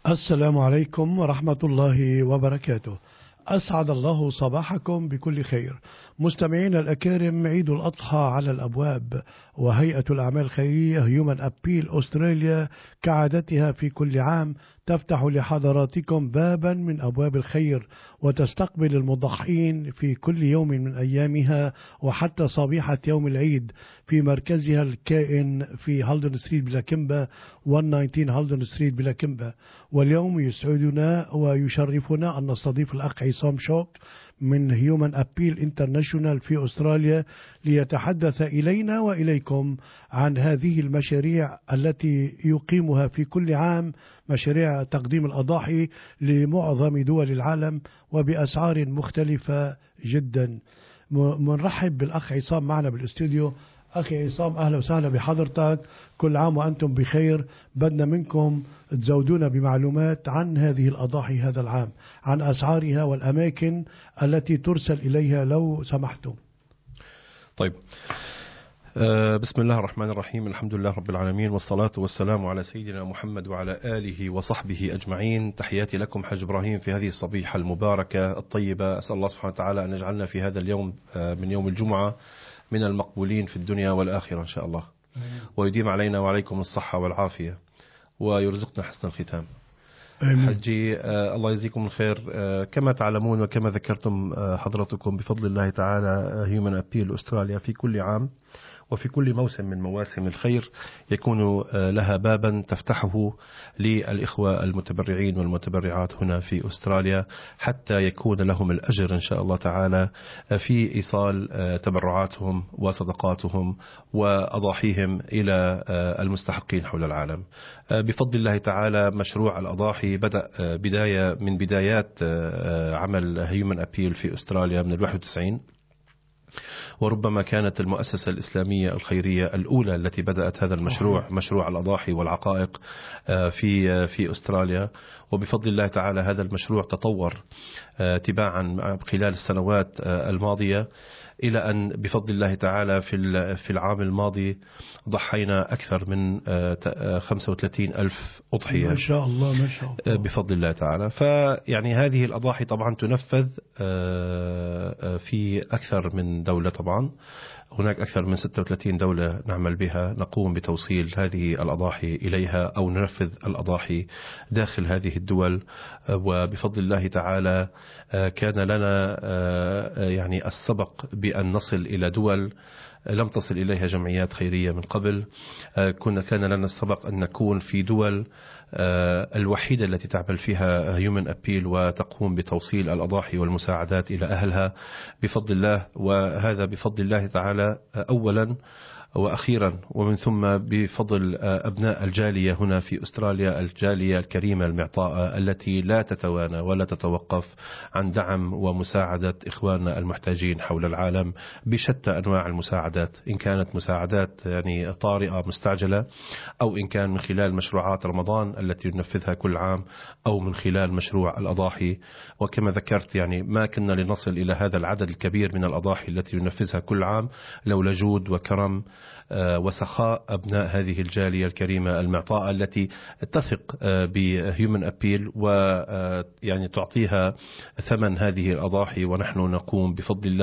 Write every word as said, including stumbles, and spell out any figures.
السلام عليكم ورحمة الله وبركاته. أسعد الله صباحكم بكل خير. مستمعين الأكارم، عيد الأضحى على الأبواب، وهيئة الأعمال الخيرية هيومن أبيل أستراليا كعادتها في كل عام تفتح لحضراتكم بابا من أبواب الخير وتستقبل المضحين في كل يوم من أيامها وحتى صبيحة يوم العيد في مركزها الكائن في هالدن ستريت بلاكمبا مئة وتسعة عشر هالدن ستريت بلاكمبا. واليوم يسعدنا ويشرفنا أن نستضيف الأخ عصام شوق من هيومن أبيل انترناشونال في أستراليا ليتحدث إلينا وإليكم عن هذه المشاريع التي يقيمها في كل عام، مشاريع تقديم الأضاحي لمعظم دول العالم وبأسعار مختلفة جدا. منرحب بالأخ عصام معنا بالاستوديو. أخي عصام، أهلا وسهلا بحضرتك، كل عام وأنتم بخير. بدنا منكم تزودونا بمعلومات عن هذه الأضاحي هذا العام، عن أسعارها والأماكن التي ترسل إليها لو سمحتم. طيب، بسم الله الرحمن الرحيم، الحمد لله رب العالمين، والصلاة والسلام على سيدنا محمد وعلى آله وصحبه أجمعين. تحياتي لكم حاج إبراهيم في هذه الصبيحة المباركة الطيبة. أسأل الله سبحانه وتعالى أن يجعلنا في هذا اليوم من يوم الجمعة من المقبولين في الدنيا والآخرة إن شاء الله، ويديم علينا وعليكم الصحة والعافية ويرزقنا حسن الختام. حجي آه الله يجزيكم الخير. آه كما تعلمون وكما ذكرتم آه حضرتكم بفضل الله تعالى هيومن أبيل أستراليا في كل عام وفي كل موسم من مواسم الخير يكون لها بابا تفتحه للإخوة المتبرعين والمتبرعات هنا في أستراليا حتى يكون لهم الأجر إن شاء الله تعالى في إيصال تبرعاتهم وصدقاتهم وأضاحيهم إلى المستحقين حول العالم. بفضل الله تعالى مشروع الأضاحي بدأ بداية من بدايات عمل هيومن أبيل في أستراليا من الواحد وتسعين، وربما كانت المؤسسة الإسلامية الخيرية الأولى التي بدأت هذا المشروع، مشروع الأضاحي والعقائق في في أستراليا. وبفضل الله تعالى هذا المشروع تطور تباعا خلال السنوات الماضية إلى أن بفضل الله تعالى في في العام الماضي ضحينا أكثر من خمسة وثلاثين ألف أضحية ما شاء الله ما شاء الله بفضل الله تعالى. فيعني هذه الأضاحي طبعا تنفذ في أكثر من دولة، طبعا هناك أكثر من ستة وثلاثين دولة نعمل بها، نقوم بتوصيل هذه الأضاحي إليها أو ننفذ الأضاحي داخل هذه الدول. وبفضل الله تعالى كان لنا يعني السبق بأن نصل إلى دول لم تصل إليها جمعيات خيرية من قبل. كنا كان لنا السبق أن نكون في دول الوحيدة التي تعمل فيها هيومن أبيل وتقوم بتوصيل الأضاحي والمساعدات إلى أهلها بفضل الله. وهذا بفضل الله تعالى أولا وأخيرا، ومن ثم بفضل أبناء الجالية هنا في أستراليا، الجالية الكريمة المعطاءة التي لا تتوانى ولا تتوقف عن دعم ومساعدة إخواننا المحتاجين حول العالم بشتى أنواع المساعدات، إن كانت مساعدات يعني طارئة مستعجلة، أو إن كان من خلال مشروعات رمضان التي ننفذها كل عام، أو من خلال مشروع الأضاحي. وكما ذكرت يعني ما كنا لنصل إلى هذا العدد الكبير من الأضاحي التي ننفذها كل عام لولا جود وكرم وسخاء أبناء هذه الجالية الكريمة المعطاءة التي تثق بهيومن أبيل ويعني تعطيها ثمن هذه الأضاحي، ونحن نقوم بفضل الله